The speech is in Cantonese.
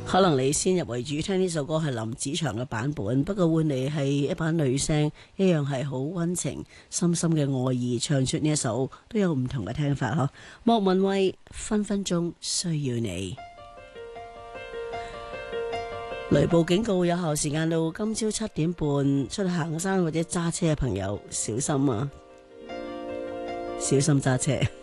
可能你先入為主聽呢首歌係林子祥嘅版本，不過換嚟係一把女聲，一樣係好溫情、深深嘅愛意唱出呢一首，都有唔同嘅聽法嗬。莫文蔚分分鐘需要你。雷暴警告有效時間到今朝7點半，出去行山或者揸車嘅朋友小心啊！小心揸車。